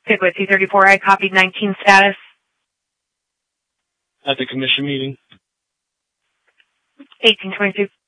Good with 234. I copied 19 status. At the commission meeting. 1822.